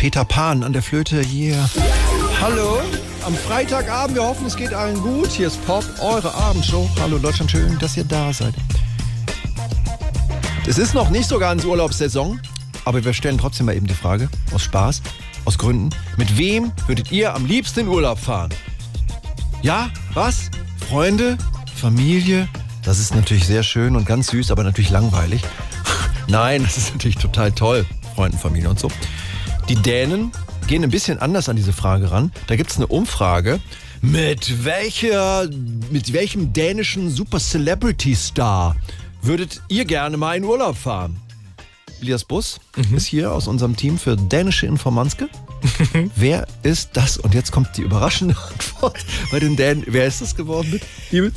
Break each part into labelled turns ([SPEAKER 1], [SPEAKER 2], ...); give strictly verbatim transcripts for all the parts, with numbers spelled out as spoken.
[SPEAKER 1] Peter Pan an der Flöte, yeah. Hallo, am Freitagabend, wir hoffen, es geht allen gut. Hier ist Pop, eure Abendshow. Hallo Deutschland, schön, dass ihr da seid. Es ist noch nicht so ganz Urlaubssaison, aber wir stellen trotzdem mal eben die Frage, aus Spaß, aus Gründen, mit wem würdet ihr am liebsten in Urlaub fahren? Ja, was? Freunde? Familie? Das ist natürlich sehr schön und ganz süß, aber natürlich langweilig. Nein, das ist natürlich total toll, Freunden, Familie und so. Die Dänen gehen ein bisschen anders an diese Frage ran. Da gibt es eine Umfrage. Mit welcher, mit welchem dänischen Super-Celebrity-Star würdet ihr gerne mal in Urlaub fahren? Elias Bus mhm. ist hier aus unserem Team für dänische Informanske. Wer ist das? Und jetzt kommt die überraschende Antwort bei den Dänen. Wer ist das geworden? Mit?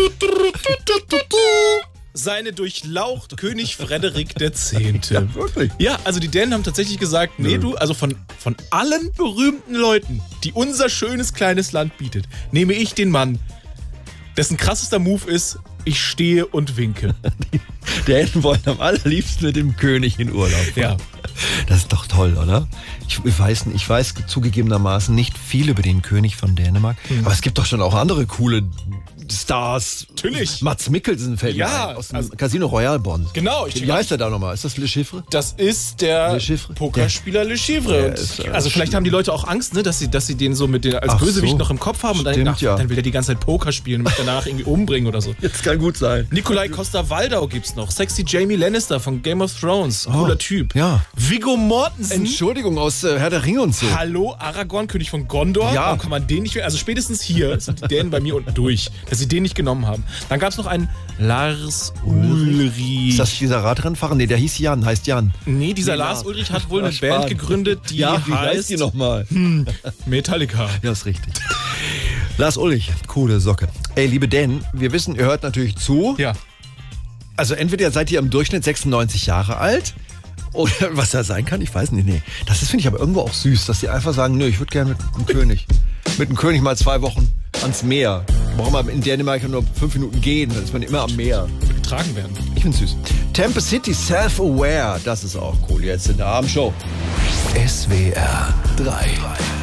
[SPEAKER 2] Seine Durchlaucht König Frederik der Zehnte.
[SPEAKER 1] Ja, wirklich?
[SPEAKER 2] Ja, also die Dänen haben tatsächlich gesagt, nee, du, also von, von allen berühmten Leuten, die unser schönes kleines Land bietet, nehme ich den Mann, dessen krassester Move ist, ich stehe und winke.
[SPEAKER 1] Die Dänen wollen am allerliebsten mit dem König in Urlaub fahren.
[SPEAKER 2] Ja.
[SPEAKER 1] Das ist doch toll, oder? Ich weiß, ich weiß zugegebenermaßen nicht viel über den König von Dänemark, mhm. aber es gibt doch schon auch andere coole Stars.
[SPEAKER 2] Natürlich.
[SPEAKER 1] Mats Mikkelsen fällt
[SPEAKER 2] ja,
[SPEAKER 1] mir ein, aus dem
[SPEAKER 2] also,
[SPEAKER 1] Casino Royale Bonn.
[SPEAKER 2] Genau. Ich
[SPEAKER 1] Wie heißt er da nochmal? Ist das Le Chiffre?
[SPEAKER 2] Das ist der Pokerspieler Le Chiffre.
[SPEAKER 1] Ist, äh,
[SPEAKER 2] also vielleicht haben die Leute auch Angst, ne, dass sie, dass sie den so mit den, als
[SPEAKER 1] Ach
[SPEAKER 2] Bösewicht
[SPEAKER 1] so.
[SPEAKER 2] noch im Kopf haben und
[SPEAKER 1] Stimmt,
[SPEAKER 2] dann, ach,
[SPEAKER 1] ja.
[SPEAKER 2] dann will er die ganze Zeit Poker spielen und mich danach irgendwie umbringen oder so.
[SPEAKER 1] Jetzt kann gut sein.
[SPEAKER 2] Nikolai Coster-Waldau gibt's noch. Sexy Jamie Lannister von Game of Thrones. Cooler
[SPEAKER 1] oh,
[SPEAKER 2] Typ.
[SPEAKER 1] Ja.
[SPEAKER 2] Viggo Mortensen.
[SPEAKER 1] Entschuldigung, aus äh, Herr der Ringe und so.
[SPEAKER 2] Hallo, Aragorn, König von Gondor.
[SPEAKER 1] Ja.
[SPEAKER 2] Warum kann man den nicht mehr? Also spätestens hier sind die Dänen bei mir unten durch, dass sie den nicht genommen haben. Dann gab's noch einen Lars Ulrich.
[SPEAKER 1] Ist das dieser Radrennfahrer? Nee, der hieß Jan, heißt Jan.
[SPEAKER 2] Nee, dieser
[SPEAKER 1] Nee,
[SPEAKER 2] Lars
[SPEAKER 1] ja.
[SPEAKER 2] Ulrich hat wohl eine
[SPEAKER 1] Spahn.
[SPEAKER 2] Band gegründet, die
[SPEAKER 1] ja, wie heißt
[SPEAKER 2] heißt
[SPEAKER 1] die nochmal?
[SPEAKER 2] Hm, Metallica.
[SPEAKER 1] Ja, ist richtig. Lars Ulrich, coole Socke. Ey, liebe Dänen, wir wissen, ihr hört natürlich zu.
[SPEAKER 2] Ja.
[SPEAKER 1] Also entweder seid ihr im Durchschnitt sechsundneunzig Jahre alt oder was da sein kann, ich weiß nicht. Nee. Das ist, finde ich, aber irgendwo auch süß, dass die einfach sagen, nö, ich würde gerne mit dem König. Mit dem König mal zwei Wochen ans Meer. Braucht man in Dänemark nur fünf Minuten gehen, dann ist man immer am Meer.
[SPEAKER 2] Getragen werden.
[SPEAKER 1] Ich find's süß. Tampa City Self-Aware, das ist auch cool jetzt in der Abendshow. S W R drei.